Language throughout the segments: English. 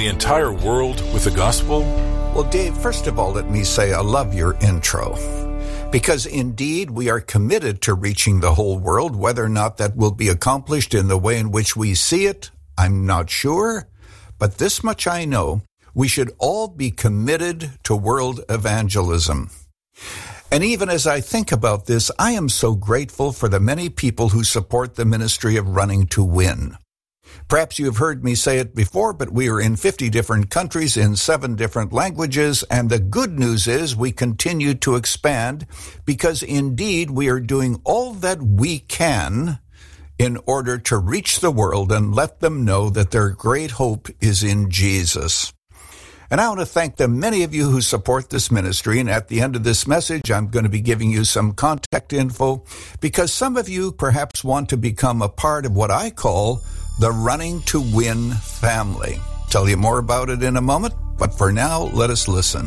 the entire world with the gospel? Well, Dave, first of all, let me say I love your intro. Because indeed, we are committed to reaching the whole world. Whether or not that will be accomplished in the way in which we see it, I'm not sure. But this much I know, we should all be committed to world evangelism. And even as I think about this, I am so grateful for the many people who support the ministry of Running to Win. Perhaps you have heard me say it before, but we are in 50 different countries in 7 different languages, and the good news is we continue to expand because indeed we are doing all that we can in order to reach the world and let them know that their great hope is in Jesus. And I want to thank the many of you who support this ministry. And at the end of this message, I'm going to be giving you some contact info because some of you perhaps want to become a part of what I call the Running to Win family. Tell you more about it in a moment, but for now, let us listen.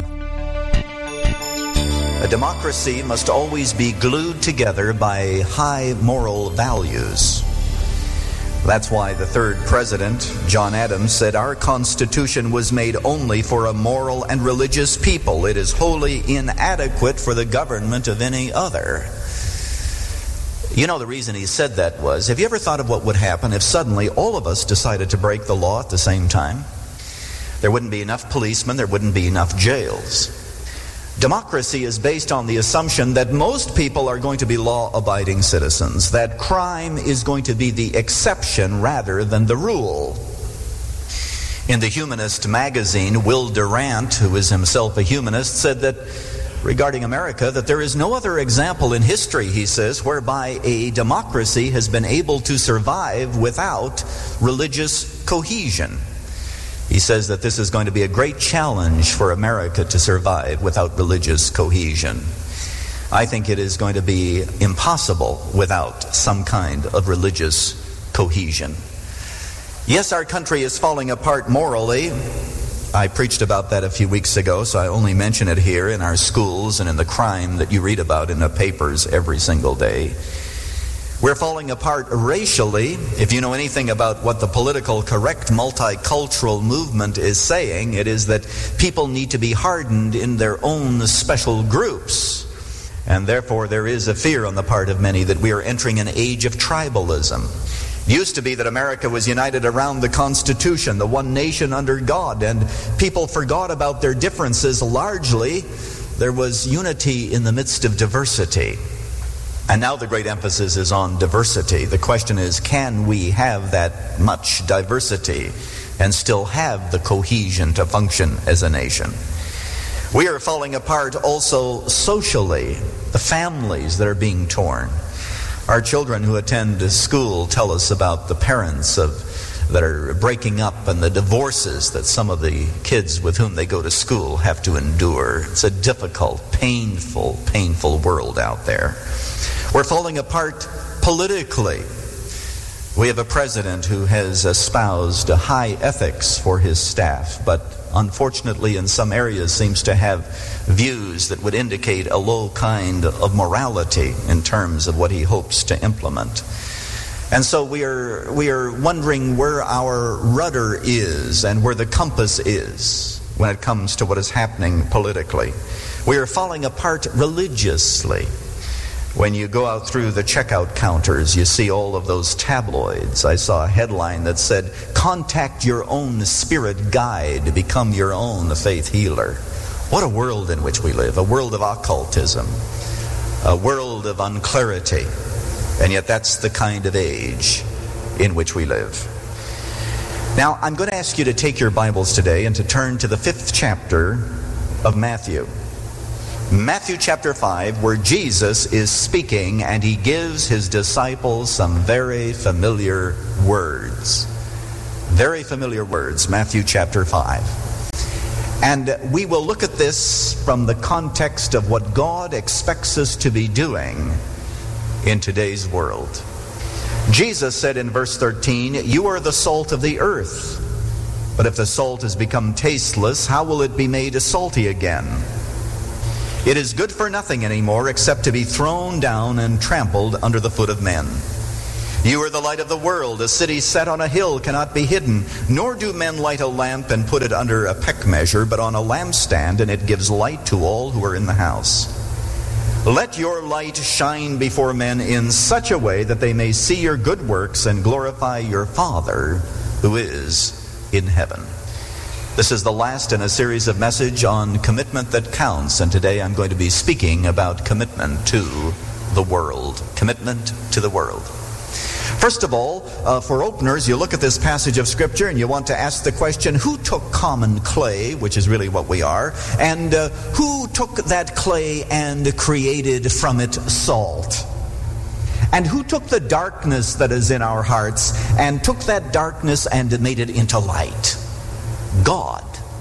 A democracy must always be glued together by high moral values. That's why the third president, John Adams, said our Constitution was made only for a moral and religious people. It is wholly inadequate for the government of any other. You know, the reason he said that was, have you ever thought of what would happen if suddenly all of us decided to break the law at the same time? There wouldn't be enough policemen, there wouldn't be enough jails. Democracy is based on the assumption that most people are going to be law-abiding citizens, that crime is going to be the exception rather than the rule. In the Humanist magazine, Will Durant, who is himself a humanist, said that regarding America, that there is no other example in history, he says, whereby a democracy has been able to survive without religious cohesion. He says that this is going to be a great challenge for America to survive without religious cohesion. I think it is going to be impossible without some kind of religious cohesion. Yes, our country is falling apart morally. I preached about that a few weeks ago, so I only mention it here in our schools and in the crime that you read about in the papers every single day. We're falling apart racially. If you know anything about what the political correct multicultural movement is saying, it is that people need to be hardened in their own special groups. And therefore there is a fear on the part of many that we are entering an age of tribalism. It used to be that America was united around the Constitution, the one nation under God, and people forgot about their differences largely. There was unity in the midst of diversity. And now the great emphasis is on diversity. The question is, can we have that much diversity and still have the cohesion to function as a nation? We are falling apart also socially. The families that are being torn. Our children who attend school tell us about the parents that are breaking up and the divorces that some of the kids with whom they go to school have to endure. It's a difficult, painful world out there. We're falling apart politically. We have a president who has espoused high ethics for his staff, but unfortunately in some areas seems to have views that would indicate a low kind of morality in terms of what he hopes to implement. And so we are wondering where our rudder is and where the compass is when it comes to what is happening politically. We are falling apart religiously. When you go out through the checkout counters, you see all of those tabloids. I saw a headline that said, "Contact your own spirit guide to become your own faith healer." What a world in which we live, a world of occultism, a world of unclarity. And yet that's the kind of age in which we live. Now, I'm going to ask you to take your Bibles today and to turn to the 5th chapter of Matthew. Matthew chapter 5, where Jesus is speaking and he gives his disciples some very familiar words. Very familiar words, Matthew chapter 5. And we will look at this from the context of what God expects us to be doing in today's world. Jesus said in verse 13, "You are the salt of the earth. But if the salt has become tasteless, how will it be made salty again? It is good for nothing anymore except to be thrown down and trampled under the foot of men. You are the light of the world. A city set on a hill cannot be hidden. Nor do men light a lamp and put it under a peck measure, but on a lampstand, and it gives light to all who are in the house. Let your light shine before men in such a way that they may see your good works and glorify your Father who is in heaven. This is the last in a series of messages on commitment that counts, and today I'm going to be speaking about commitment to the world. Commitment to the world. First of all, for openers, you look at this passage of Scripture and you want to ask the question, who took common clay, which is really what we are, and who took that clay and created from it salt? And who took the darkness that is in our hearts and took that darkness and made it into light? God.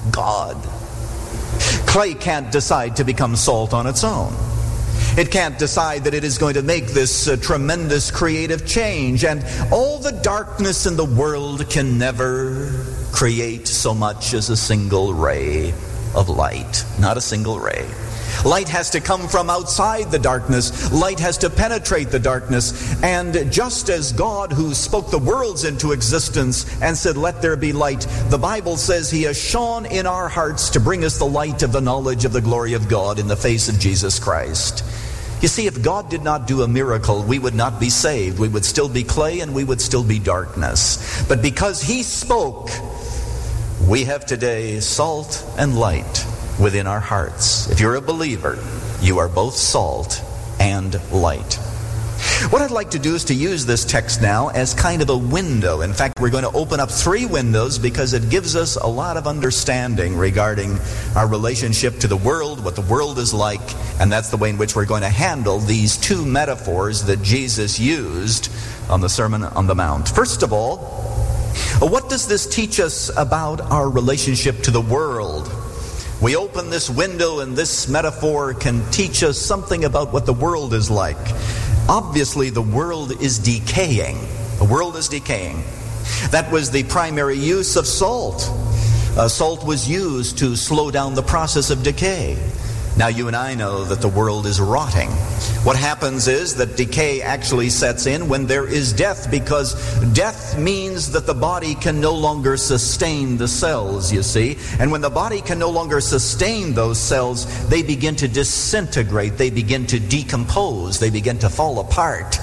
Clay can't decide to become salt on its own. It can't decide that it is going to make this tremendous creative change. And all the darkness in the world can never create so much as a single ray of light. Not a single ray. Light has to come from outside the darkness. Light has to penetrate the darkness. And just as God, who spoke the worlds into existence and said, "Let there be light," the Bible says He has shone in our hearts to bring us the light of the knowledge of the glory of God in the face of Jesus Christ. You see, if God did not do a miracle, we would not be saved. We would still be clay and we would still be darkness. But because He spoke, we have today salt and light within our hearts. If you're a believer, you are both salt and light. What I'd like to do is to use this text now as kind of a window. In fact, we're going to open up 3 windows because it gives us a lot of understanding regarding our relationship to the world, what the world is like, and that's the way in which we're going to handle these 2 metaphors that Jesus used on the Sermon on the Mount. First of all, what does this teach us about our relationship to the world? We open this window and this metaphor can teach us something about what the world is like. Obviously, the world is decaying. The world is decaying. That was the primary use of salt. Salt was used to slow down the process of decay. Now, you and I know that the world is rotting. What happens is that decay actually sets in when there is death, because death means that the body can no longer sustain the cells, you see. And when the body can no longer sustain those cells, they begin to disintegrate, they begin to decompose, they begin to fall apart,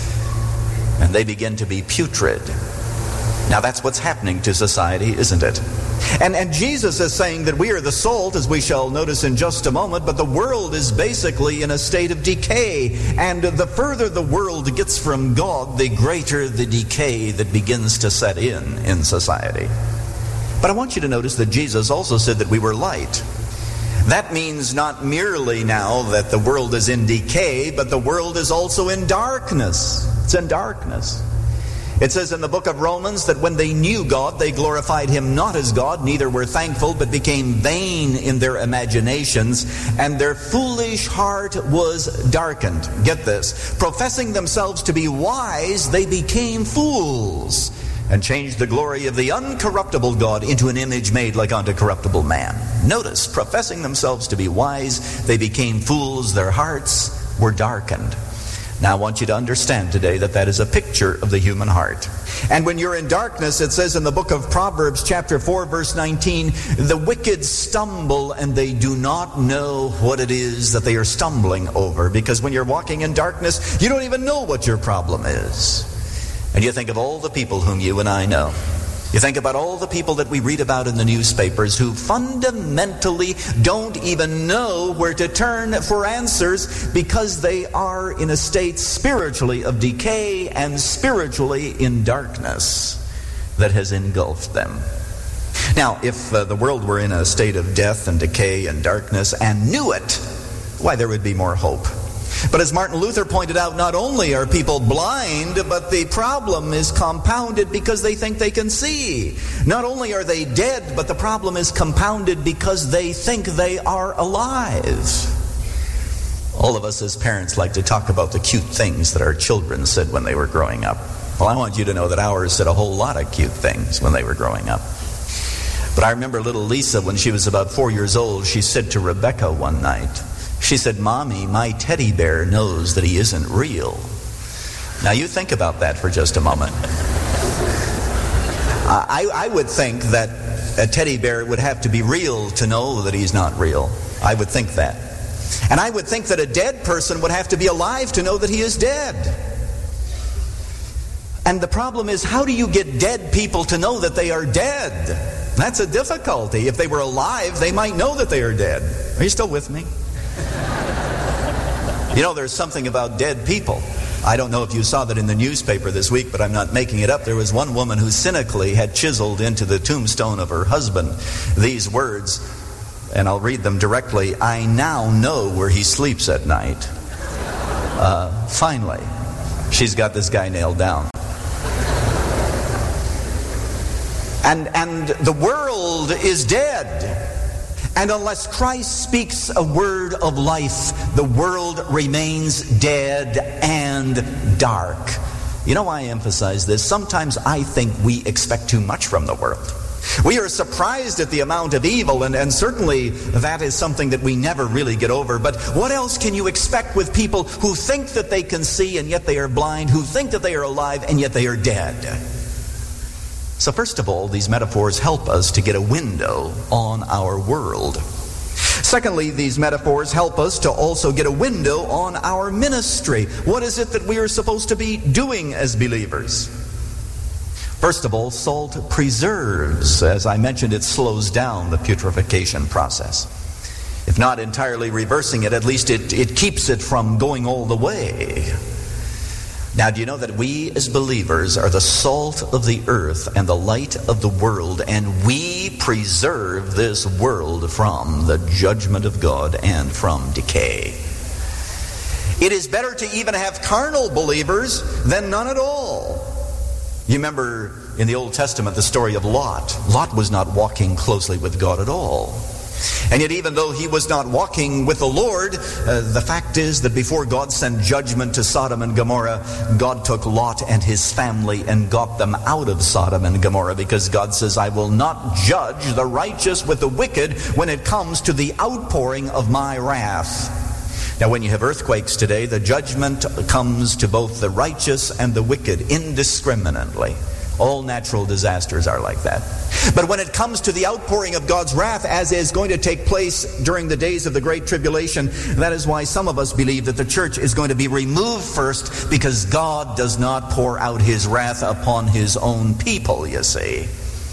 and they begin to be putrid. Now, that's what's happening to society, isn't it? And Jesus is saying that we are the salt, as we shall notice in just a moment, but the world is basically in a state of decay. And the further the world gets from God, the greater the decay that begins to set in society. But I want you to notice that Jesus also said that we were light. That means not merely now that the world is in decay, but the world is also in darkness. It's in darkness. It says in the book of Romans that when they knew God, they glorified Him not as God, neither were thankful, but became vain in their imaginations, and their foolish heart was darkened. Get this. Professing themselves to be wise, they became fools, and changed the glory of the uncorruptible God into an image made like unto corruptible man. Notice, professing themselves to be wise, they became fools, their hearts were darkened. Now, I want you to understand today that that is a picture of the human heart. And when you're in darkness, it says in the book of Proverbs, chapter 4, verse 19, the wicked stumble and they do not know what it is that they are stumbling over. Because when you're walking in darkness, you don't even know what your problem is. And you think of all the people whom you and I know. You think about all the people that we read about in the newspapers who fundamentally don't even know where to turn for answers because they are in a state spiritually of decay and spiritually in darkness that has engulfed them. Now, if the world were in a state of death and decay and darkness and knew it, why, there would be more hope. But as Martin Luther pointed out, not only are people blind, but the problem is compounded because they think they can see. Not only are they dead, but the problem is compounded because they think they are alive. All of us as parents like to talk about the cute things that our children said when they were growing up. Well, I want you to know that ours said a whole lot of cute things when they were growing up. But I remember little Lisa, when she was about 4 years old, she said to Rebecca one night, she said, "Mommy, my teddy bear knows that he isn't real." Now you think about that for just a moment. I would think that a teddy bear would have to be real to know that he's not real. I would think that. And I would think that a dead person would have to be alive to know that he is dead. And the problem is, how do you get dead people to know that they are dead? That's a difficulty. If they were alive, they might know that they are dead. Are you still with me? You know, there's something about dead people. I don't know if you saw that in the newspaper this week, but I'm not making it up. There was one woman who cynically had chiseled into the tombstone of her husband these words, and I'll read them directly. I now know where he sleeps at night. Finally, she's got this guy nailed down. And the world is dead. And unless Christ speaks a word of life, the world remains dead and dark. You know why I emphasize this? Sometimes I think we expect too much from the world. We are surprised at the amount of evil, and certainly that is something that we never really get over. But what else can you expect with people who think that they can see and yet they are blind, who think that they are alive and yet they are dead? So first of all, these metaphors help us to get a window on our world. Secondly, these metaphors help us to also get a window on our ministry. What is it that we are supposed to be doing as believers? First of all, salt preserves. As I mentioned, it slows down the putrefaction process. If not entirely reversing it, at least it keeps it from going all the way. Now, do you know that we as believers are the salt of the earth and the light of the world, and we preserve this world from the judgment of God and from decay? It is better to even have carnal believers than none at all. You remember in the Old Testament the story of Lot. Lot was not walking closely with God at all. And yet even though he was not walking with the Lord, the fact is that before God sent judgment to Sodom and Gomorrah, God took Lot and his family and got them out of Sodom and Gomorrah, because God says, I will not judge the righteous with the wicked when it comes to the outpouring of my wrath. Now when you have earthquakes today, the judgment comes to both the righteous and the wicked indiscriminately. All natural disasters are like that. But when it comes to the outpouring of God's wrath, as is going to take place during the days of the Great Tribulation, that is why some of us believe that the church is going to be removed first, because God does not pour out his wrath upon his own people, you see.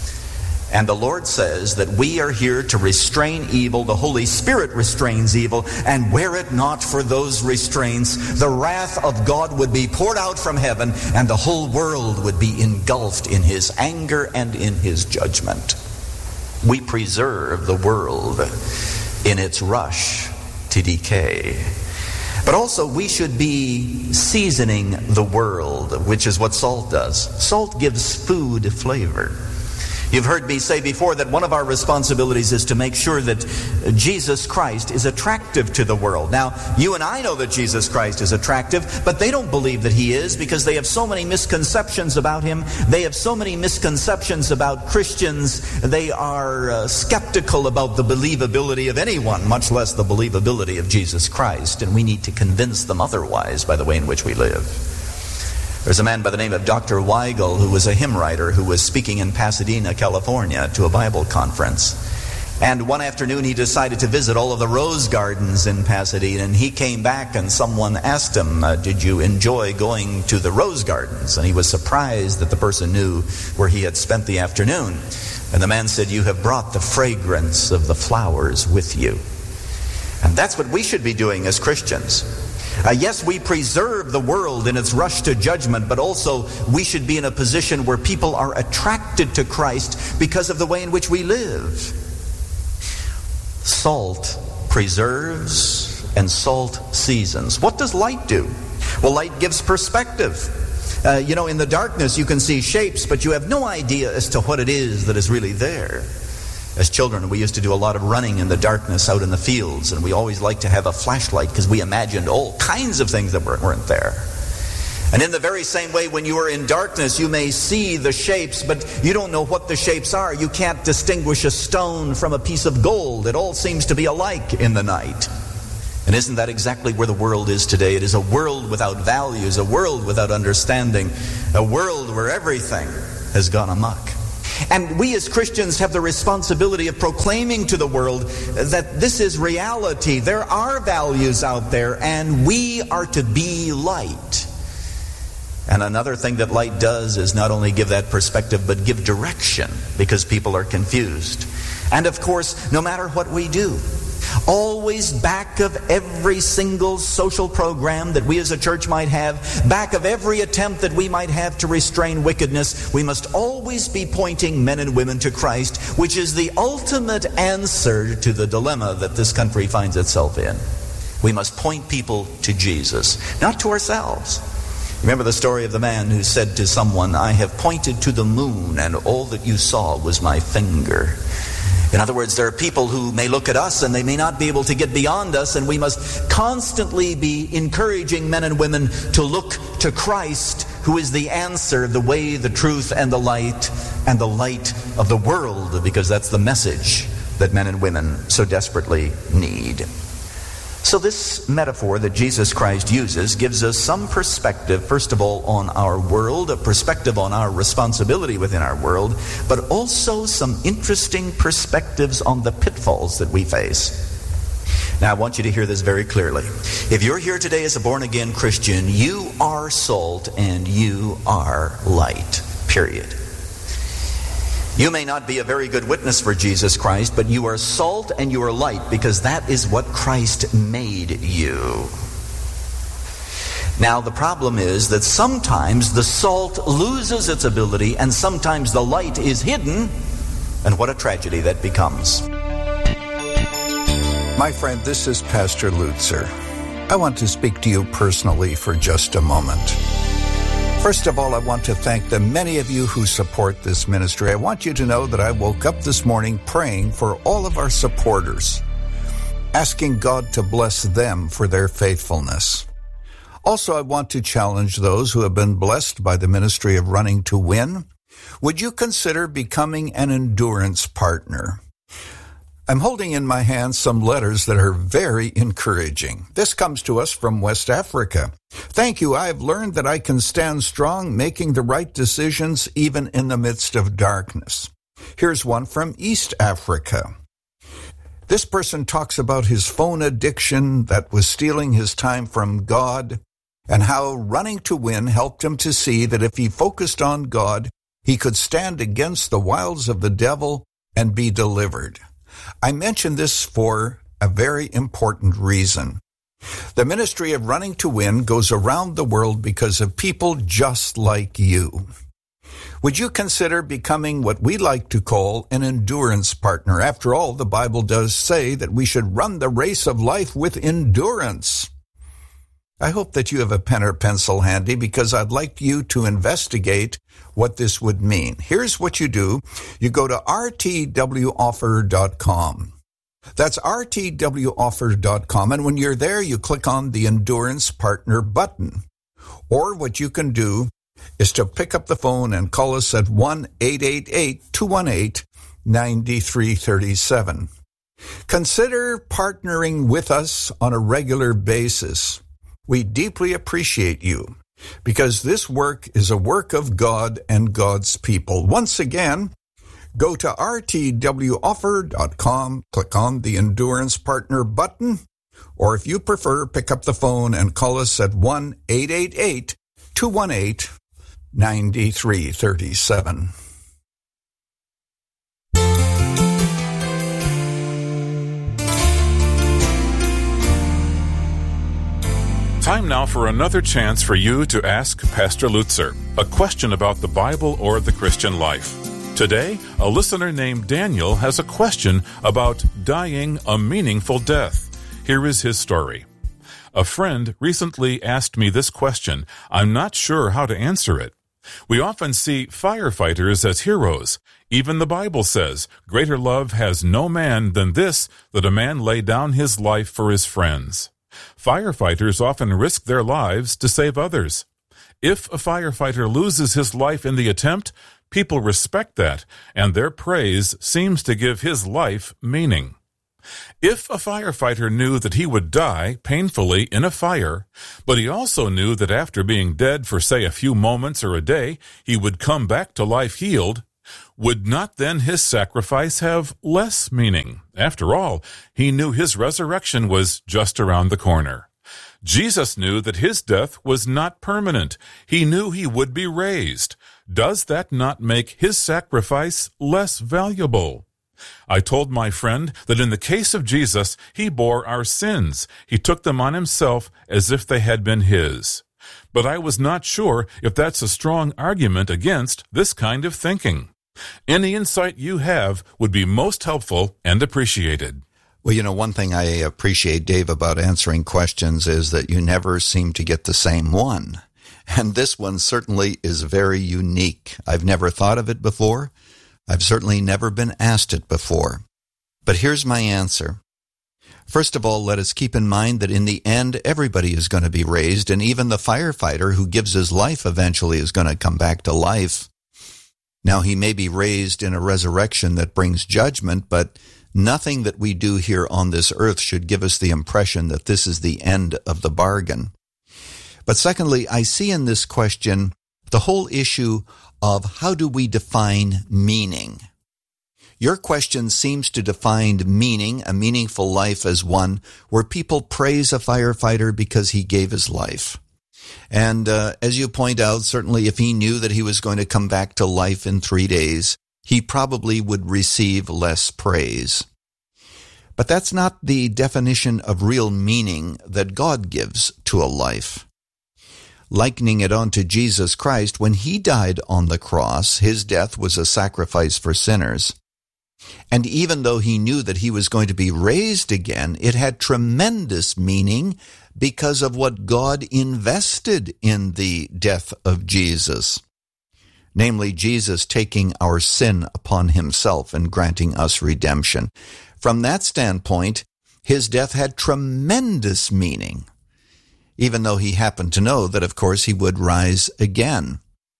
And the Lord says that we are here to restrain evil. The Holy Spirit restrains evil. And were it not for those restraints, the wrath of God would be poured out from heaven, and the whole world would be engulfed in his anger and in his judgment. We preserve the world in its rush to decay. But also we should be seasoning the world, which is what salt does. Salt gives food flavor. You've heard me say before that one of our responsibilities is to make sure that Jesus Christ is attractive to the world. Now, you and I know that Jesus Christ is attractive, but they don't believe that he is, because they have so many misconceptions about him. They have so many misconceptions about Christians. They are skeptical about the believability of anyone, much less the believability of Jesus Christ. And we need to convince them otherwise by the way in which we live. There's a man by the name of Dr. Weigel, who was a hymn writer, who was speaking in Pasadena, California, to a Bible conference. And one afternoon he decided to visit all of the rose gardens in Pasadena, and he came back and someone asked him, did you enjoy going to the rose gardens? And he was surprised that the person knew where he had spent the afternoon. And the man said, you have brought the fragrance of the flowers with you. And that's what we should be doing as Christians. Yes, we preserve the world in its rush to judgment, but also we should be in a position where people are attracted to Christ because of the way in which we live. Salt preserves and salt seasons. What does light do? Well, light gives perspective. In the darkness you can see shapes, but you have no idea as to what it is that is really there. As children, we used to do a lot of running in the darkness out in the fields, and we always liked to have a flashlight because we imagined all kinds of things that weren't there. And in the very same way, when you are in darkness, you may see the shapes, but you don't know what the shapes are. You can't distinguish a stone from a piece of gold. It all seems to be alike in the night. And isn't that exactly where the world is today? It is a world without values, a world without understanding, a world where everything has gone amok. And we as Christians have the responsibility of proclaiming to the world that this is reality. There are values out there, and we are to be light. And another thing that light does is not only give that perspective, but give direction, because people are confused. And of course, no matter what we do, always back of every single social program that we as a church might have, back of every attempt that we might have to restrain wickedness, we must always be pointing men and women to Christ, which is the ultimate answer to the dilemma that this country finds itself in. We must point people to Jesus, not to ourselves. Remember the story of the man who said to someone, "I have pointed to the moon, and all that you saw was my finger." In other words, there are people who may look at us and they may not be able to get beyond us, and we must constantly be encouraging men and women to look to Christ, who is the answer, the way, the truth, and the light of the world, because that's the message that men and women so desperately need. So this metaphor that Jesus Christ uses gives us some perspective, first of all, on our world, a perspective on our responsibility within our world, but also some interesting perspectives on the pitfalls that we face. Now, I want you to hear this very clearly. If you're here today as a born-again Christian, you are salt and you are light, period. You may not be a very good witness for Jesus Christ, but you are salt and you are light, because that is what Christ made you. Now, the problem is that sometimes the salt loses its ability and sometimes the light is hidden, and what a tragedy that becomes. My friend, this is Pastor Lutzer. I want to speak to you personally for just a moment. First of all, I want to thank the many of you who support this ministry. I want you to know that I woke up this morning praying for all of our supporters, asking God to bless them for their faithfulness. Also, I want to challenge those who have been blessed by the ministry of Running to Win. Would you consider becoming an endurance partner? I'm holding in my hand some letters that are very encouraging. This comes to us from West Africa. Thank you. I've learned that I can stand strong, making the right decisions even in the midst of darkness. Here's one from East Africa. This person talks about his phone addiction that was stealing his time from God, and how Running to Win helped him to see that if he focused on God, he could stand against the wiles of the devil and be delivered. I mention this for a very important reason. The ministry of Running to Win goes around the world because of people just like you. Would you consider becoming what we like to call an endurance partner? After all, the Bible does say that we should run the race of life with endurance. I hope that you have a pen or pencil handy, because I'd like you to investigate what this would mean. Here's what you do. You go to rtwoffer.com. That's rtwoffer.com. And when you're there, you click on the Endurance Partner button. Or what you can do is to pick up the phone and call us at 1-888-218-9337. Consider partnering with us on a regular basis. We deeply appreciate you, because this work is a work of God and God's people. Once again, go to rtwoffer.com, click on the Endurance Partner button, or if you prefer, pick up the phone and call us at 1-888-218-9337. Time now for another chance for you to ask Pastor Lutzer a question about the Bible or the Christian life. Today, a listener named Daniel has a question about dying a meaningful death. Here is his story. A friend recently asked me this question. I'm not sure how to answer it. We often see firefighters as heroes. Even the Bible says, "Greater love has no man than this, that a man lay down his life for his friends." Firefighters often risk their lives to save others. If a firefighter loses his life in the attempt, people respect that, and their praise seems to give his life meaning. If a firefighter knew that he would die painfully in a fire, but he also knew that after being dead for, say, a few moments or a day, he would come back to life healed, would not then his sacrifice have less meaning? After all, he knew his resurrection was just around the corner. Jesus knew that his death was not permanent. He knew he would be raised. Does that not make his sacrifice less valuable? I told my friend that in the case of Jesus, he bore our sins. He took them on himself as if they had been his. But I was not sure if that's a strong argument against this kind of thinking. Any insight you have would be most helpful and appreciated. Well, one thing I appreciate, Dave, about answering questions is that you never seem to get the same one. And this one certainly is very unique. I've never thought of it before. I've certainly never been asked it before. But here's my answer. First of all, let us keep in mind that in the end, everybody is going to be raised, and even the firefighter who gives his life eventually is going to come back to life. Now, he may be raised in a resurrection that brings judgment, but nothing that we do here on this earth should give us the impression that this is the end of the bargain. But secondly, I see in this question the whole issue of how do we define meaning? Your question seems to define meaning, a meaningful life, as one where people praise a firefighter because he gave his life. And as you point out, certainly if he knew that he was going to come back to life in 3 days, he probably would receive less praise. But that's not the definition of real meaning that God gives to a life. Likening it onto Jesus Christ, when he died on the cross, his death was a sacrifice for sinners. And even though he knew that he was going to be raised again, it had tremendous meaning because of what God invested in the death of Jesus. Namely, Jesus taking our sin upon himself and granting us redemption. From that standpoint, his death had tremendous meaning, even though he happened to know that, of course, he would rise again.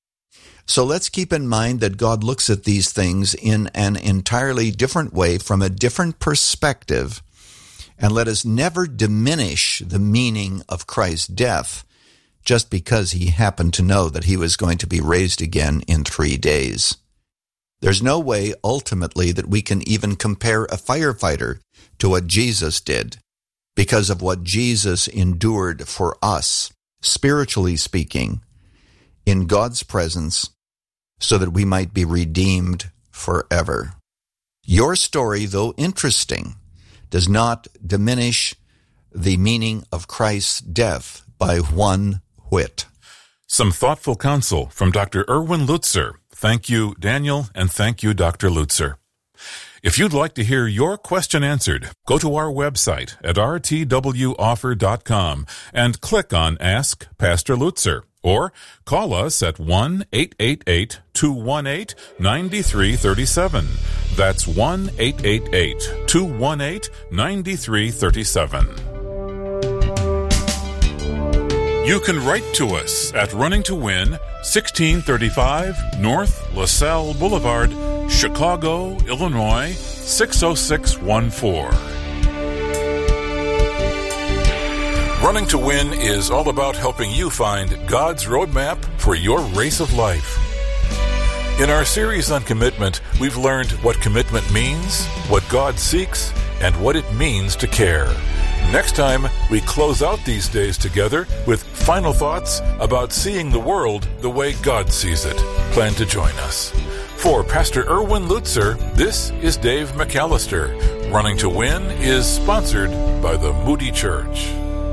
So let's keep in mind that God looks at these things in an entirely different way, from a different perspective, and let us never diminish the meaning of Christ's death just because he happened to know that he was going to be raised again in 3 days. There's no way, ultimately, that we can even compare a firefighter to what Jesus did, because of what Jesus endured for us, spiritually speaking, in God's presence, so that we might be redeemed forever. Your story, though interesting, does not diminish the meaning of Christ's death by one whit. Some thoughtful counsel from Dr. Erwin Lutzer. Thank you, Daniel, and thank you, Dr. Lutzer. If you'd like to hear your question answered, go to our website at rtwoffer.com and click on Ask Pastor Lutzer, or call us at 1-888-218-9337. That's 1-888-218-9337. You can write to us at Running to Win, 1635 North LaSalle Boulevard, Chicago, Illinois, 60614. Running to Win is all about helping you find God's roadmap for your race of life. In our series on commitment, we've learned what commitment means, what God seeks, and what it means to care. Next time, we close out these days together with final thoughts about seeing the world the way God sees it. Plan to join us. For Pastor Erwin Lutzer, this is Dave McAllister. Running to Win is sponsored by the Moody Church.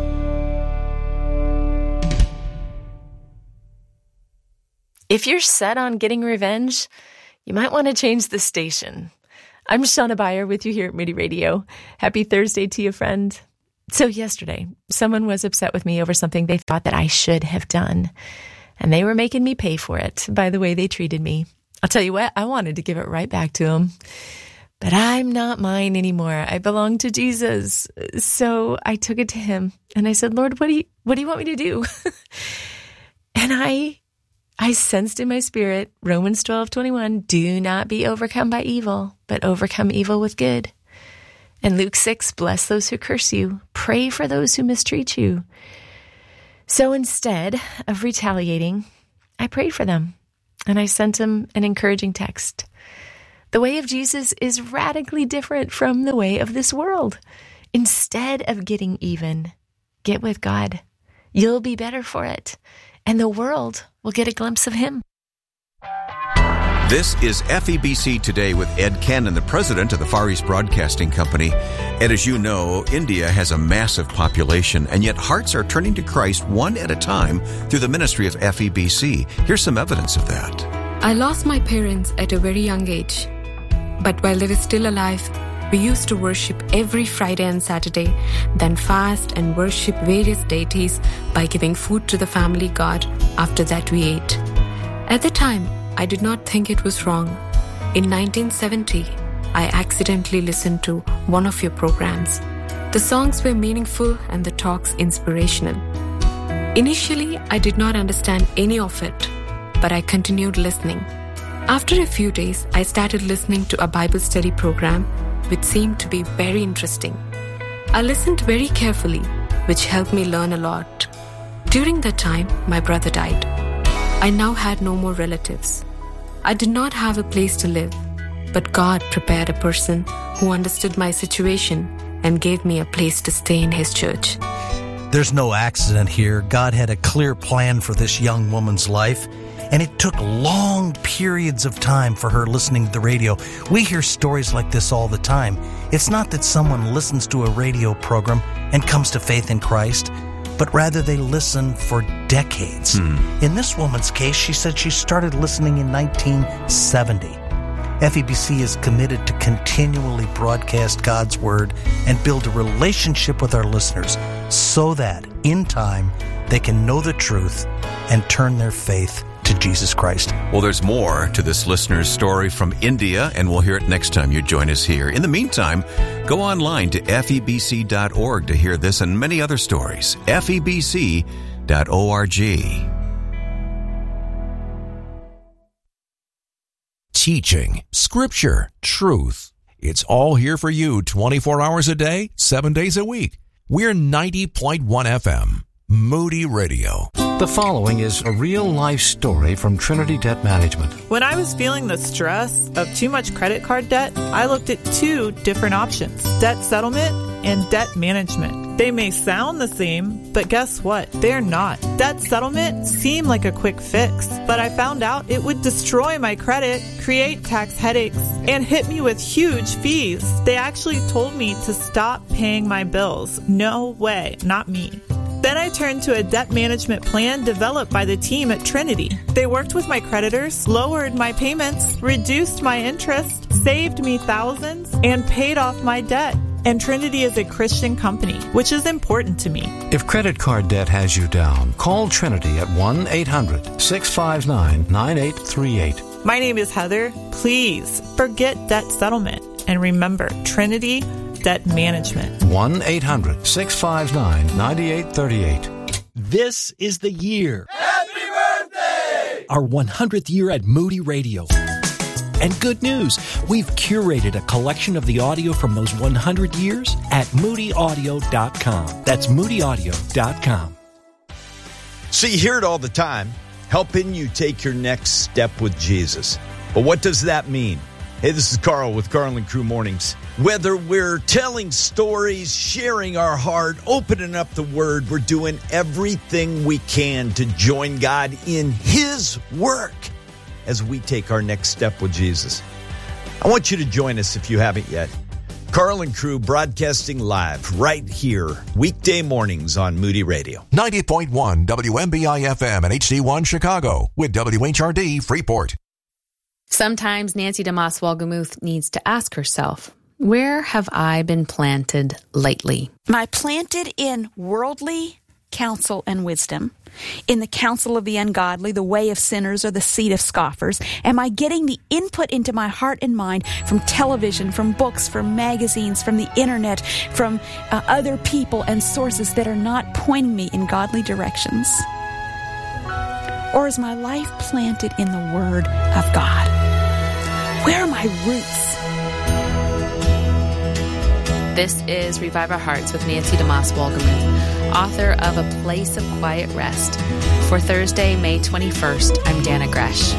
If you're set on getting revenge, you might want to change the station. I'm Shauna Beyer with you here at Moody Radio. Happy Thursday to you, friend. So yesterday, someone was upset with me over something they thought that I should have done, and they were making me pay for it by the way they treated me. I'll tell you what, I wanted to give it right back to them, but I'm not mine anymore. I belong to Jesus. So I took it to him, and I said, Lord, what do you want me to do? And I sensed in my spirit, Romans 12:21, do not be overcome by evil, but overcome evil with good. And Luke 6, bless those who curse you, pray for those who mistreat you. So instead of retaliating, I prayed for them, and I sent them an encouraging text. The way of Jesus is radically different from the way of this world. Instead of getting even, get with God. You'll be better for it, and the world will get a glimpse of him. This is FEBC Today with Ed Cannon, the president of the Far East Broadcasting Company. And as you know, India has a massive population, and yet hearts are turning to Christ one at a time through the ministry of FEBC. Here's some evidence of that. I lost my parents at a very young age. But while they were still alive, we used to worship every Friday and Saturday, then fast and worship various deities by giving food to the family God. After that, we ate. At the time, I did not think it was wrong. In 1970, I accidentally listened to one of your programs. The songs were meaningful and the talks inspirational. Initially, I did not understand any of it, but I continued listening. After a few days, I started listening to a Bible study program, which seemed to be very interesting. I listened very carefully, which helped me learn a lot. During that time, my brother died. I now had no more relatives. I did not have a place to live, but God prepared a person who understood my situation and gave me a place to stay in his church. There's no accident here. God had a clear plan for this young woman's life, and it took long periods of time for her listening to the radio. We hear stories like this all the time. It's not that someone listens to a radio program and comes to faith in Christ, but rather they listen for decades. In this woman's case, she said she started listening in 1970. FEBC is committed to continually broadcast God's Word and build a relationship with our listeners so that, in time, they can know the truth and turn their faith to Jesus Christ. Well, there's more to this listener's story from India, and we'll hear it next time you join us here. In the meantime, go online to febc.org to hear this and many other stories. febc.org. Teaching, scripture, truth. It's all here for you 24 hours a day, 7 days a week. We're 90.1 FM, Moody Radio. The following is a real-life story from Trinity Debt Management. When I was feeling the stress of too much credit card debt, I looked at two different options: debt settlement and debt management. They may sound the same, but guess what? They're not. Debt settlement seemed like a quick fix, but I found out it would destroy my credit, create tax headaches, and hit me with huge fees. They actually told me to stop paying my bills. No way, not me. Then I turned to a debt management plan developed by the team at Trinity. They worked with my creditors, lowered my payments, reduced my interest, saved me thousands, and paid off my debt. And Trinity is a Christian company, which is important to me. If credit card debt has you down, call Trinity at 1-800-659-9838. My name is Heather. Please forget debt settlement and remember Trinity Debt Management. 1-800-659-9838. This is the year. Happy birthday! Our 100th year at Moody Radio. And good news, we've curated a collection of the audio from those 100 years at moodyaudio.com. That's moodyaudio.com. So you hear it all the time, helping you take your next step with Jesus. But what does that mean? Hey, this is Carl with Carl and Crew Mornings. Whether we're telling stories, sharing our heart, opening up the Word, we're doing everything we can to join God in His work as we take our next step with Jesus. I want you to join us if you haven't yet. Carl and Crew broadcasting live right here, weekday mornings on Moody Radio. 90.1 WMBI FM and HD1 Chicago with WHRD Freeport. Sometimes Nancy DeMoss Wolgemuth needs to ask herself, where have I been planted lately? Am I planted in worldly counsel and wisdom, in the counsel of the ungodly, the way of sinners, or the seat of scoffers? Am I getting the input into my heart and mind from television, from books, from magazines, from the internet, from other people and sources that are not pointing me in godly directions? Or is my life planted in the Word of God? Where are my roots? This is Revive Our Hearts with Nancy DeMoss Wolgemuth, author of A Place of Quiet Rest. For Thursday, May 21st, I'm Dana Gresh.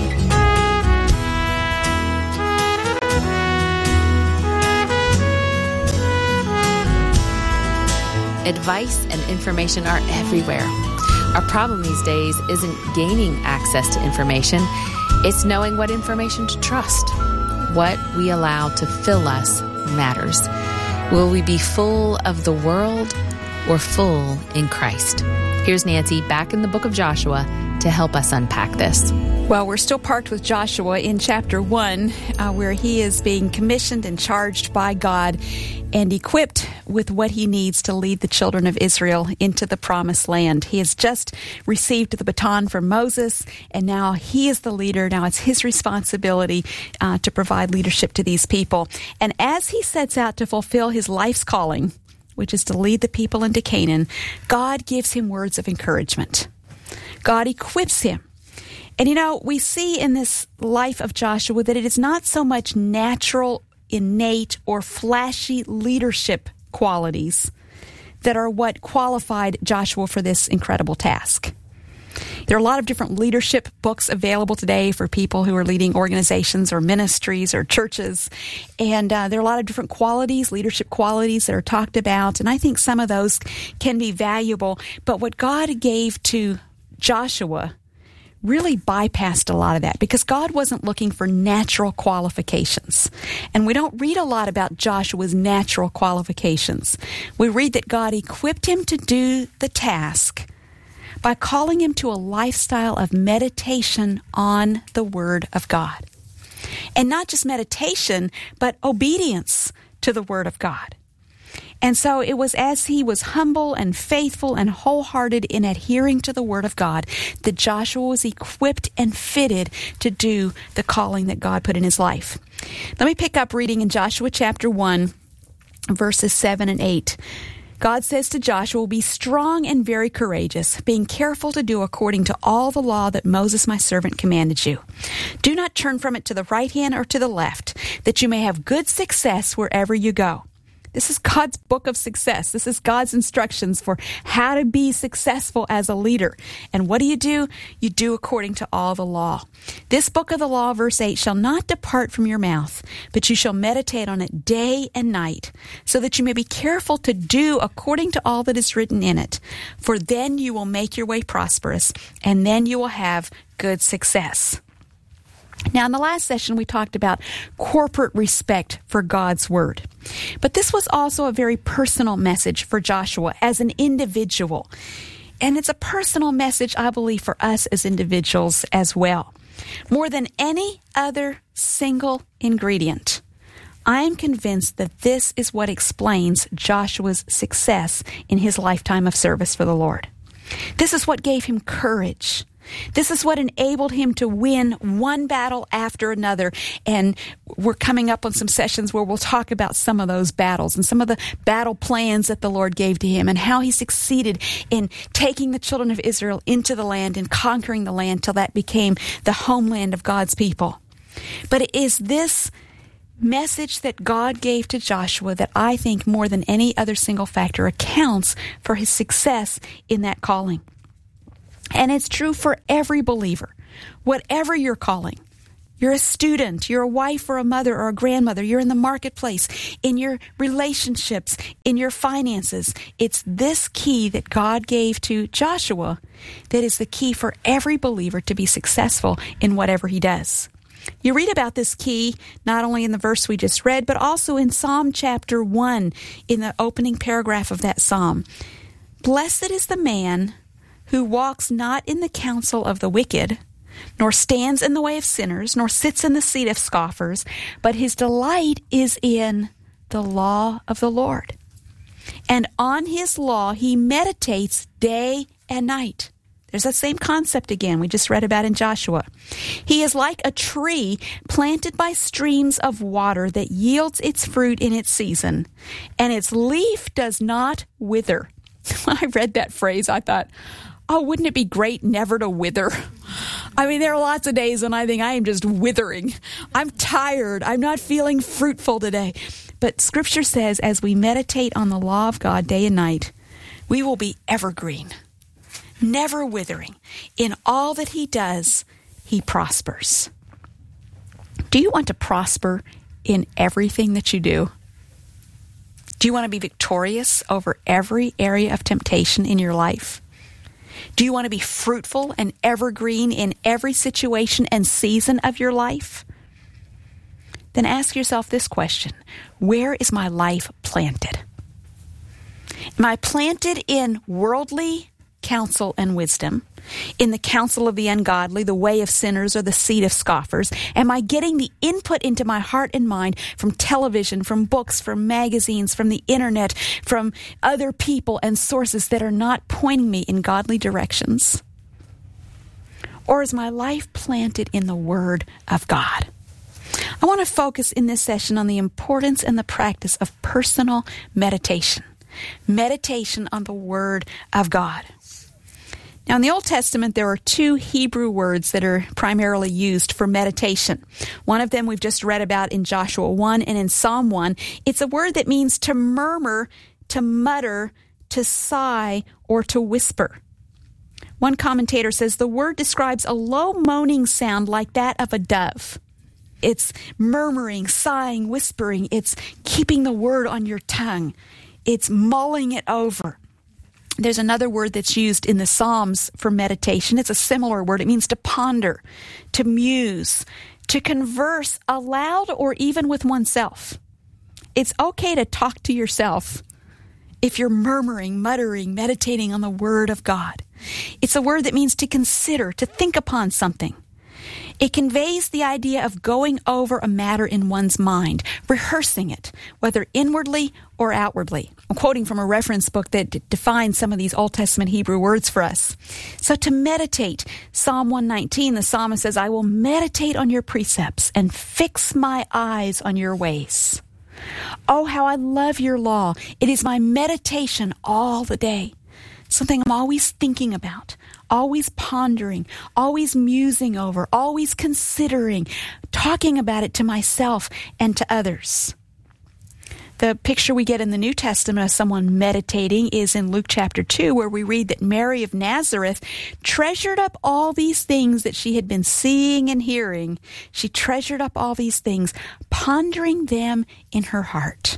Advice and information are everywhere. Our problem these days isn't gaining access to information, it's knowing what information to trust. What we allow to fill us matters. Will we be full of the world or full in Christ? Here's Nancy back in the book of Joshua to help us unpack this. Well, we're still parked with Joshua in chapter 1, where he is being commissioned and charged by God and equipped with what he needs to lead the children of Israel into the promised land. He has just received the baton from Moses, and now he is the leader. Now it's his responsibility to provide leadership to these people. And as he sets out to fulfill his life's calling, which is to lead the people into Canaan, God gives him words of encouragement. God equips him. And we see in this life of Joshua that it is not so much natural, innate, or flashy leadership qualities that are what qualified Joshua for this incredible task. There are a lot of different leadership books available today for people who are leading organizations or ministries or churches. And there are a lot of different qualities, leadership qualities that are talked about. And I think some of those can be valuable. But what God gave to Joshua really bypassed a lot of that, because God wasn't looking for natural qualifications. And we don't read a lot about Joshua's natural qualifications. We read that God equipped him to do the task by calling him to a lifestyle of meditation on the Word of God. And not just meditation, but obedience to the Word of God. And so it was as he was humble and faithful and wholehearted in adhering to the Word of God that Joshua was equipped and fitted to do the calling that God put in his life. Let me pick up reading in Joshua chapter 1, verses 7 and 8. God says to Joshua, "Be strong and very courageous, being careful to do according to all the law that Moses my servant commanded you. Do not turn from it to the right hand or to the left, that you may have good success wherever you go." This is God's book of success. This is God's instructions for how to be successful as a leader. And what do? You do according to all the law. This book of the law, verse 8, shall not depart from your mouth, but you shall meditate on it day and night, so that you may be careful to do according to all that is written in it. For then you will make your way prosperous, and then you will have good success. Now, in the last session, we talked about corporate respect for God's Word. But this was also a very personal message for Joshua as an individual. And it's a personal message, I believe, for us as individuals as well. More than any other single ingredient, I am convinced that this is what explains Joshua's success in his lifetime of service for the Lord. This is what gave him courage. This is what enabled him to win one battle after another. And we're coming up on some sessions where we'll talk about some of those battles and some of the battle plans that the Lord gave to him and how he succeeded in taking the children of Israel into the land and conquering the land till that became the homeland of God's people. But it is this message that God gave to Joshua that I think more than any other single factor accounts for his success in that calling. And it's true for every believer, whatever your calling. You're a student, you're a wife or a mother or a grandmother, you're in the marketplace, in your relationships, in your finances. It's this key that God gave to Joshua that is the key for every believer to be successful in whatever he does. You read about this key not only in the verse we just read, but also in Psalm chapter 1, in the opening paragraph of that psalm. "Blessed is the man who walks not in the counsel of the wicked, nor stands in the way of sinners, nor sits in the seat of scoffers, but his delight is in the law of the Lord. And on his law he meditates day and night." There's that same concept again we just read about in Joshua. "He is like a tree planted by streams of water that yields its fruit in its season, and its leaf does not wither." When I read that phrase, I thought, oh, wouldn't it be great never to wither? I mean, there are lots of days when I think I am just withering. I'm tired. I'm not feeling fruitful today. But Scripture says as we meditate on the law of God day and night, we will be evergreen, never withering. In all that He does, He prospers. Do you want to prosper in everything that you do? Do you want to be victorious over every area of temptation in your life? Do you want to be fruitful and evergreen in every situation and season of your life? Then ask yourself this question: where is my life planted? Am I planted in worldly counsel and wisdom, in the counsel of the ungodly, the way of sinners, or the seat of scoffers? Am I getting the input into my heart and mind from television, from books, from magazines, from the internet, from other people and sources that are not pointing me in godly directions? Or is my life planted in the Word of God? I want to focus in this session on the importance and the practice of personal meditation. Meditation on the Word of God. Now, in the Old Testament, there are two Hebrew words that are primarily used for meditation. One of them we've just read about in Joshua 1 and in Psalm 1. It's a word that means to murmur, to mutter, to sigh, or to whisper. One commentator says the word describes a low moaning sound like that of a dove. It's murmuring, sighing, whispering. It's keeping the word on your tongue. It's mulling it over. There's another word that's used in the Psalms for meditation. It's a similar word. It means to ponder, to muse, to converse aloud or even with oneself. It's okay to talk to yourself if you're murmuring, muttering, meditating on the Word of God. It's a word that means to consider, to think upon something. It conveys the idea of going over a matter in one's mind, rehearsing it, whether inwardly or outwardly. I'm quoting from a reference book that defines some of these Old Testament Hebrew words for us. So to meditate, Psalm 119, the psalmist says, I will meditate on your precepts and fix my eyes on your ways. Oh, how I love your law. It is my meditation all the day. Something I'm always thinking about, always pondering, always musing over, always considering, talking about it to myself and to others. The picture we get in the New Testament of someone meditating is in Luke chapter 2, where we read that Mary of Nazareth treasured up all these things that she had been seeing and hearing. She treasured up all these things, pondering them in her heart.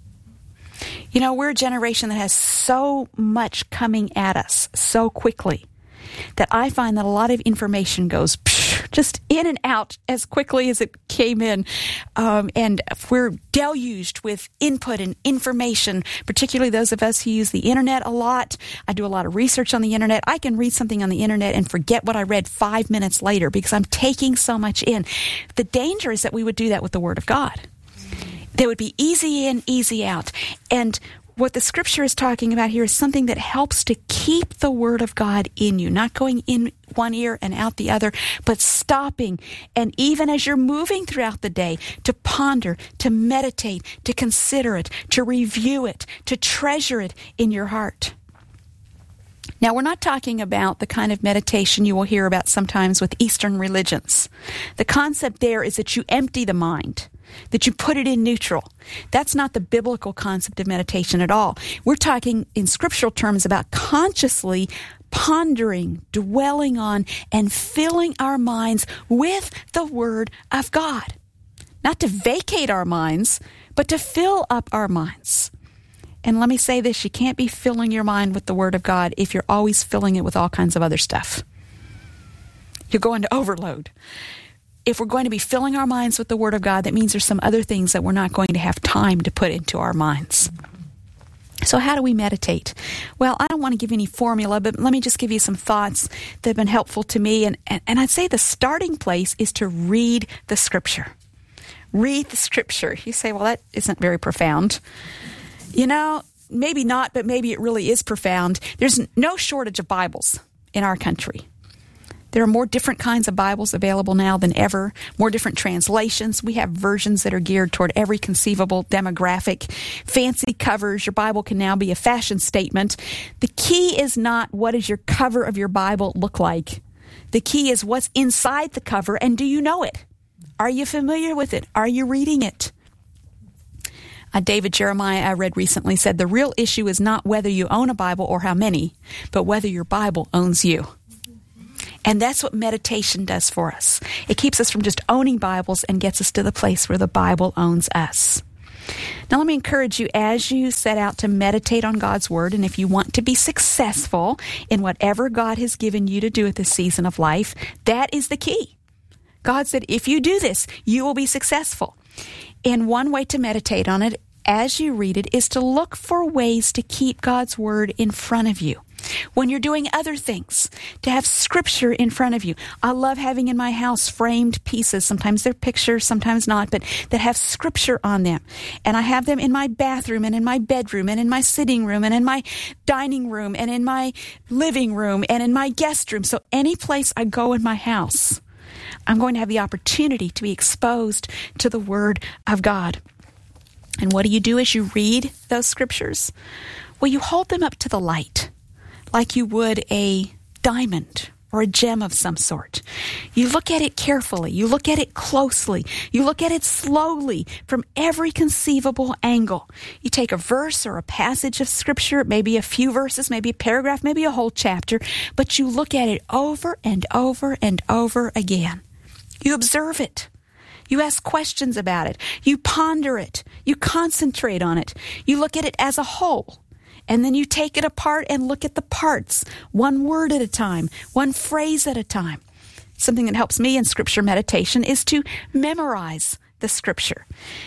You know, we're a generation that has so much coming at us so quickly that I find that a lot of information goes just in and out as quickly as it came in. And we're deluged with input and information, particularly those of us who use the internet a lot. I do a lot of research on the internet. I can read something on the internet and forget what I read 5 minutes later because I'm taking so much in. The danger is that we would do that with the Word of God. There would be easy in, easy out. And what the Scripture is talking about here is something that helps to keep the Word of God in you, not going in one ear and out the other, but stopping. And even as you're moving throughout the day, to ponder, to meditate, to consider it, to review it, to treasure it in your heart. Now, we're not talking about the kind of meditation you will hear about sometimes with Eastern religions. The concept there is that you empty the mind, that you put it in neutral. That's not the biblical concept of meditation at all. We're talking in scriptural terms about consciously pondering, dwelling on, and filling our minds with the Word of God. Not to vacate our minds, but to fill up our minds. And let me say this, you can't be filling your mind with the Word of God if you're always filling it with all kinds of other stuff. You're going to overload. If we're going to be filling our minds with the Word of God, that means there's some other things that we're not going to have time to put into our minds. So how do we meditate? Well, I don't want to give any formula, but let me just give you some thoughts that have been helpful to me. And I'd say the starting place is to read the Scripture. Read the Scripture. You say, well, that isn't very profound. You know, maybe not, but maybe it really is profound. There's no shortage of Bibles in our country. There are more different kinds of Bibles available now than ever, more different translations. We have versions that are geared toward every conceivable demographic. Fancy covers. Your Bible can now be a fashion statement. The key is not what does your cover of your Bible look like. The key is what's inside the cover, and do you know it? Are you familiar with it? Are you reading it? David Jeremiah, I read recently, said the real issue is not whether you own a Bible or how many, but whether your Bible owns you. And that's what meditation does for us. It keeps us from just owning Bibles and gets us to the place where the Bible owns us. Now, let me encourage you as you set out to meditate on God's Word, and if you want to be successful in whatever God has given you to do at this season of life, that is the key. God said, if you do this, you will be successful. And one way to meditate on it as you read it is to look for ways to keep God's Word in front of you. When you're doing other things, to have Scripture in front of you. I love having in my house framed pieces. Sometimes they're pictures, sometimes not, but that have Scripture on them. And I have them in my bathroom and in my bedroom and in my sitting room and in my dining room and in my living room and in my guest room. So any place I go in my house, I'm going to have the opportunity to be exposed to the Word of God. And what do you do as you read those Scriptures? Well, you hold them up to the light, like you would a diamond or a gem of some sort. You look at it carefully. You look at it closely. You look at it slowly from every conceivable angle. You take a verse or a passage of Scripture, maybe a few verses, maybe a paragraph, maybe a whole chapter, but you look at it over and over and over again. You observe it. You ask questions about it. You ponder it. You concentrate on it. You look at it as a whole. And then you take it apart and look at the parts, one word at a time, one phrase at a time. Something that helps me in Scripture meditation is to memorize the Scripture.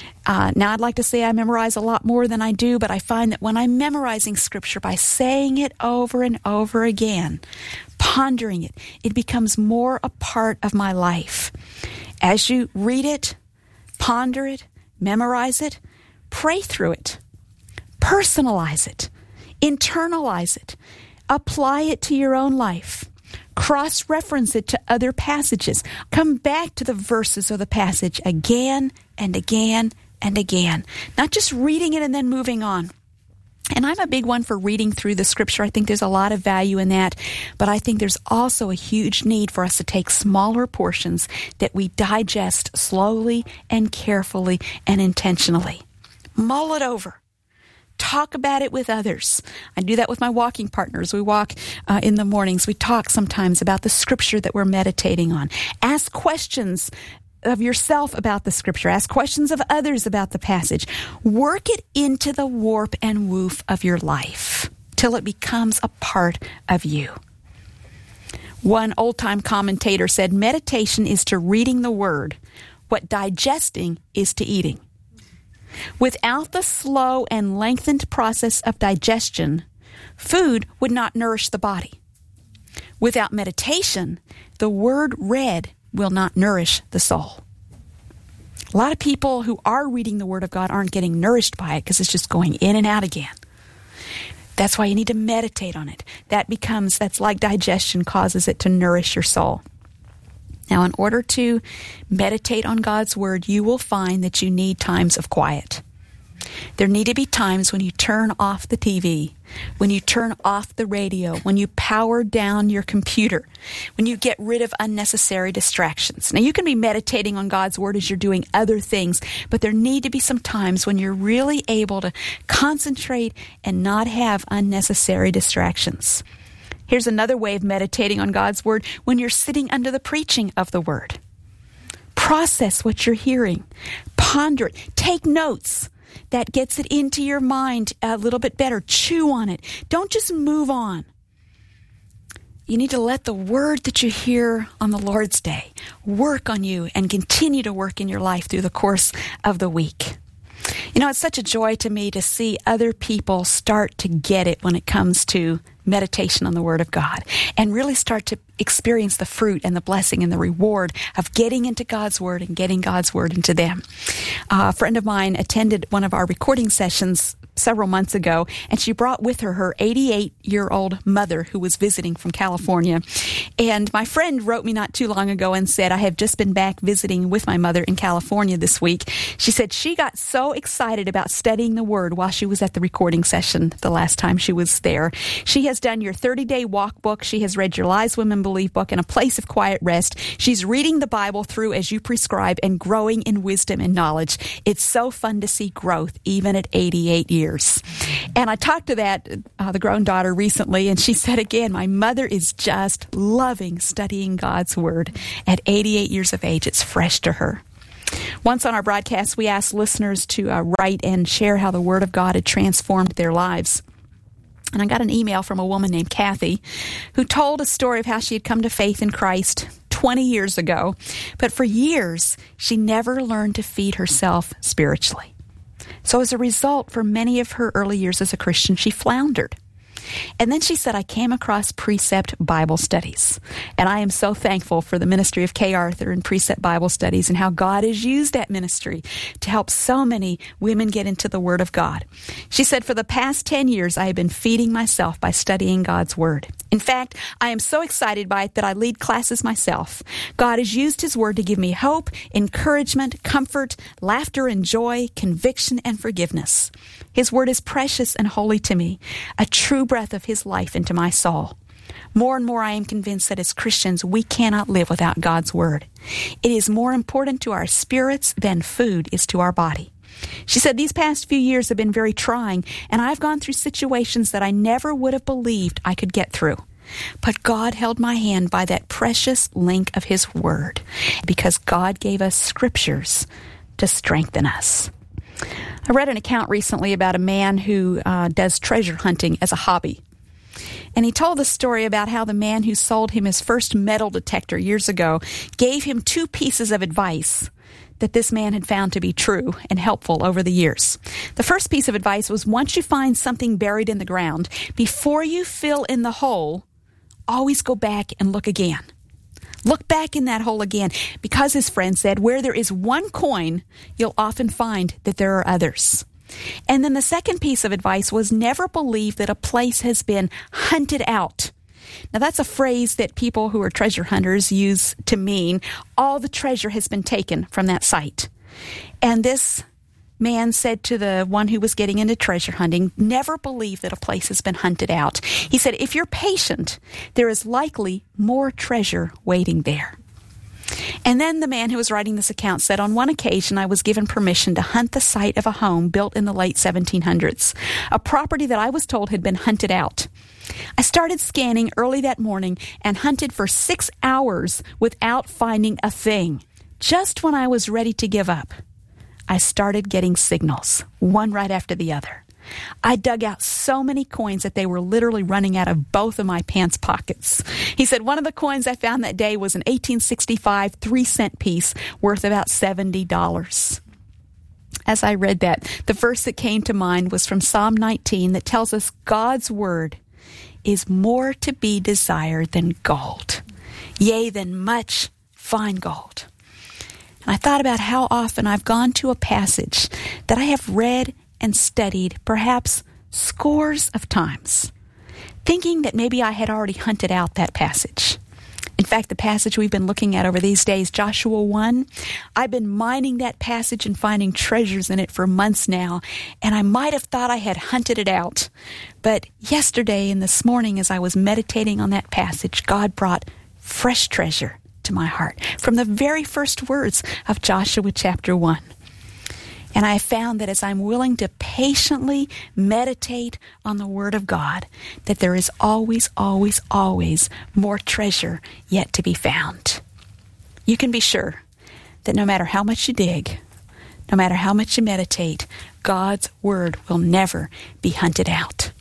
Now, I'd like to say I memorize a lot more than I do, but I find that when I'm memorizing Scripture by saying it over and over again, pondering it, it becomes more a part of my life. As you read it, ponder it, memorize it, pray through it, personalize it, internalize it, apply it to your own life, cross-reference it to other passages, come back to the verses or the passage again and again and again, not just reading it and then moving on. And I'm a big one for reading through the Scripture. I think there's a lot of value in that, but I think there's also a huge need for us to take smaller portions that we digest slowly and carefully and intentionally. Mull it over. Talk about it with others. I do that with my walking partners. We walk in the mornings. We talk sometimes about the Scripture that we're meditating on. Ask questions of yourself about the Scripture. Ask questions of others about the passage. Work it into the warp and woof of your life till it becomes a part of you. One old-time commentator said, meditation is to reading the Word what digesting is to eating. Without the slow and lengthened process of digestion, food would not nourish the body. Without meditation, the Word read will not nourish the soul. A lot of people who are reading the Word of God aren't getting nourished by it because it's just going in and out again. That's why you need to meditate on it. That's like digestion causes it to nourish your soul. Now, in order to meditate on God's Word, you will find that you need times of quiet. There need to be times when you turn off the TV, when you turn off the radio, when you power down your computer, when you get rid of unnecessary distractions. Now, you can be meditating on God's Word as you're doing other things, but there need to be some times when you're really able to concentrate and not have unnecessary distractions. Here's another way of meditating on God's Word when you're sitting under the preaching of the Word. Process what you're hearing. Ponder it. Take notes. That gets it into your mind a little bit better. Chew on it. Don't just move on. You need to let the word that you hear on the Lord's Day work on you and continue to work in your life through the course of the week. You know, it's such a joy to me to see other people start to get it when it comes to meditation on the Word of God and really start to experience the fruit and the blessing and the reward of getting into God's Word and getting God's Word into them. A friend of mine attended one of our recording sessions several months ago, and she brought with her her 88-year-old mother who was visiting from California. And my friend wrote me not too long ago and said, I have just been back visiting with my mother in California this week. She said she got so excited about studying the Word while she was at the recording session the last time she was there. She has done your 30-day walk book. She has read your Lies Women Believe book and A Place of Quiet Rest. She's reading the Bible through as you prescribe and growing in wisdom and knowledge. It's so fun to see growth even at 88 years. And I talked to the grown daughter recently, and she said again, my mother is just loving studying God's Word. At 88 years of age, it's fresh to her. Once on our broadcast, we asked listeners to write and share how the Word of God had transformed their lives. And I got an email from a woman named Kathy who told a story of how she had come to faith in Christ 20 years ago. But for years, she never learned to feed herself spiritually. So as a result, for many of her early years as a Christian, she floundered. And then she said, I came across Precept Bible Studies. And I am so thankful for the ministry of Kay Arthur and Precept Bible Studies and how God has used that ministry to help so many women get into the Word of God. She said, for the past 10 years, I have been feeding myself by studying God's Word. In fact, I am so excited by it that I lead classes myself. God has used His Word to give me hope, encouragement, comfort, laughter and joy, conviction and forgiveness. His Word is precious and holy to me, a true breath of His life into my soul. More and more I am convinced that as Christians, we cannot live without God's Word. It is more important to our spirits than food is to our body. She said, these past few years have been very trying, and I've gone through situations that I never would have believed I could get through. But God held my hand by that precious link of His Word, because God gave us scriptures to strengthen us. I read an account recently about a man who does treasure hunting as a hobby. And he told the story about how the man who sold him his first metal detector years ago gave him 2 pieces of advice that this man had found to be true and helpful over the years. The first piece of advice was, once you find something buried in the ground, before you fill in the hole, always go back and look again. Look back in that hole again, because his friend said, where there is one coin, you'll often find that there are others. And then the second piece of advice was, never believe that a place has been hunted out. Now, that's a phrase that people who are treasure hunters use to mean all the treasure has been taken from that site. And this man said to the one who was getting into treasure hunting, never believe that a place has been hunted out. He said, if you're patient, there is likely more treasure waiting there. And then the man who was writing this account said, on one occasion, I was given permission to hunt the site of a home built in the late 1700s, a property that I was told had been hunted out. I started scanning early that morning and hunted for 6 hours without finding a thing. Just when I was ready to give up, I started getting signals, one right after the other. I dug out so many coins that they were literally running out of both of my pants pockets. He said one of the coins I found that day was an 1865 3-cent piece worth about $70. As I read that, the verse that came to mind was from Psalm 19 that tells us God's Word is more to be desired than gold, yea, than much fine gold. And I thought about how often I've gone to a passage that I have read and studied perhaps scores of times, thinking that maybe I had already hunted out that passage. In fact, the passage we've been looking at over these days, Joshua 1, I've been mining that passage and finding treasures in it for months now, and I might have thought I had hunted it out. But yesterday and this morning, as I was meditating on that passage, God brought fresh treasure to my heart from the very first words of Joshua chapter 1. And I have found that as I'm willing to patiently meditate on the Word of God, that there is always, always, always more treasure yet to be found. You can be sure that no matter how much you dig, no matter how much you meditate, God's Word will never be hunted out.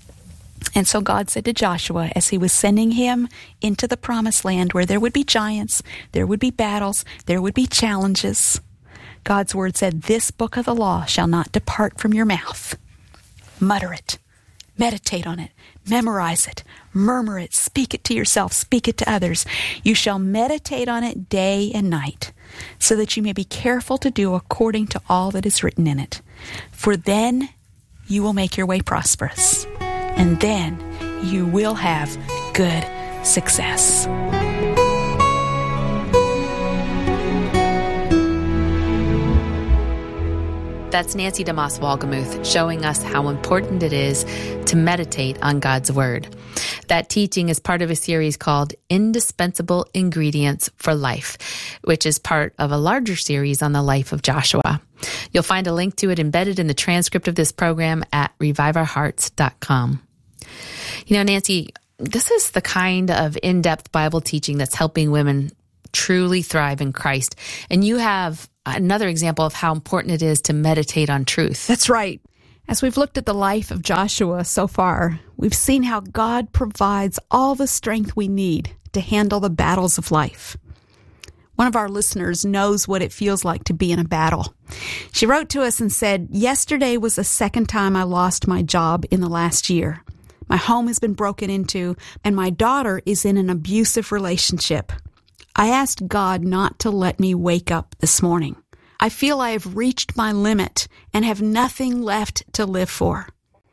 And so God said to Joshua, as he was sending him into the promised land where there would be giants, there would be battles, there would be challenges, God's Word said, this book of the law shall not depart from your mouth. Mutter it. Meditate on it. Memorize it. Murmur it. Speak it to yourself. Speak it to others. You shall meditate on it day and night, so that you may be careful to do according to all that is written in it. For then you will make your way prosperous. And then you will have good success. That's Nancy DeMoss Wolgemuth showing us how important it is to meditate on God's Word. That teaching is part of a series called Indispensable Ingredients for Life, which is part of a larger series on the life of Joshua. You'll find a link to it embedded in the transcript of this program at reviveourhearts.com. You know, Nancy, this is the kind of in-depth Bible teaching that's helping women truly thrive in Christ. And you have another example of how important it is to meditate on truth. That's right. As we've looked at the life of Joshua so far, we've seen how God provides all the strength we need to handle the battles of life. One of our listeners knows what it feels like to be in a battle. She wrote to us and said, "Yesterday was the second time I lost my job in the last year. My home has been broken into, and my daughter is in an abusive relationship. I asked God not to let me wake up this morning. I feel I have reached my limit and have nothing left to live for."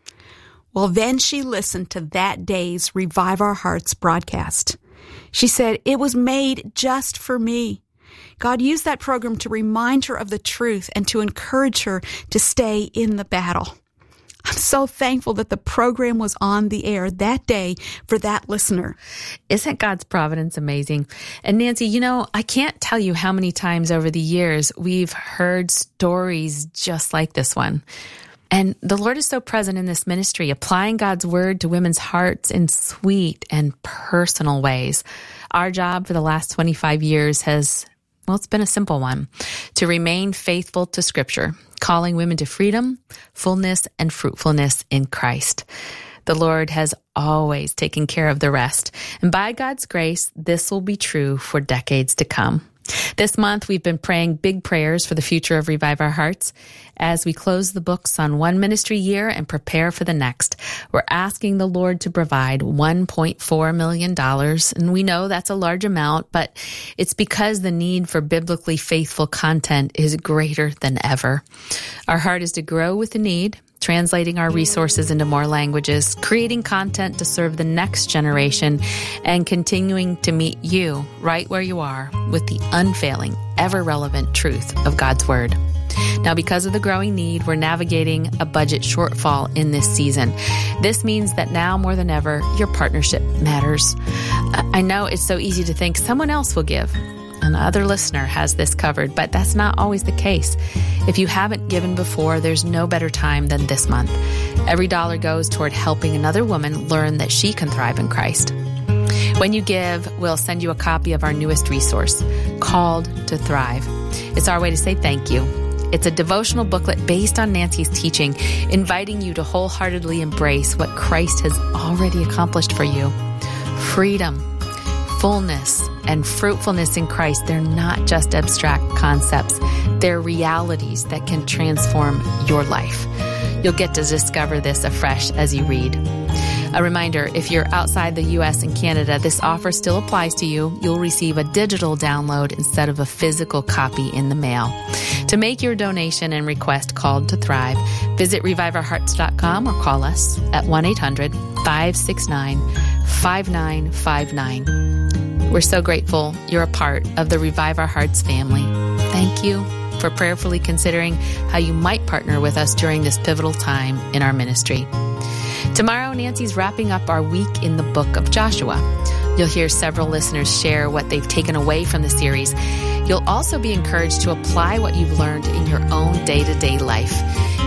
Well, then she listened to that day's Revive Our Hearts broadcast. She said, "It was made just for me." God used that program to remind her of the truth and to encourage her to stay in the battle. I'm so thankful that the program was on the air that day for that listener. Isn't God's providence amazing? And Nancy, you know, I can't tell you how many times over the years we've heard stories just like this one. And the Lord is so present in this ministry, applying God's word to women's hearts in sweet and personal ways. Our job for the last 25 years has, well, it's been a simple one: to remain faithful to Scripture, calling women to freedom, fullness, and fruitfulness in Christ. The Lord has always taken care of the rest. And by God's grace, this will be true for decades to come. This month, we've been praying big prayers for the future of Revive Our Hearts. As we close the books on one ministry year and prepare for the next, we're asking the Lord to provide $1.4 million. And we know that's a large amount, but it's because the need for biblically faithful content is greater than ever. Our heart is to grow with the need, translating our resources into more languages, creating content to serve the next generation, and continuing to meet you right where you are with the unfailing, ever-relevant truth of God's Word. Now, because of the growing need, we're navigating a budget shortfall in this season. This means that now more than ever, your partnership matters. I know it's so easy to think someone else will give. Another listener has this covered, but that's not always the case. If you haven't given before, there's no better time than this month. Every dollar goes toward helping another woman learn that she can thrive in Christ. When you give, we'll send you a copy of our newest resource, Called to Thrive. It's our way to say thank you. It's a devotional booklet based on Nancy's teaching, inviting you to wholeheartedly embrace what Christ has already accomplished for you. Freedom, fullness, and fruitfulness in Christ, they're not just abstract concepts. They're realities that can transform your life. You'll get to discover this afresh as you read. A reminder, if you're outside the U.S. and Canada, this offer still applies to you. You'll receive a digital download instead of a physical copy in the mail. To make your donation and request Called to Thrive, visit reviveourhearts.com or call us at 1-800-569-5959. We're so grateful you're a part of the Revive Our Hearts family. Thank you for prayerfully considering how you might partner with us during this pivotal time in our ministry. Tomorrow, Nancy's wrapping up our week in the book of Joshua. You'll hear several listeners share what they've taken away from the series. You'll also be encouraged to apply what you've learned in your own day-to-day life.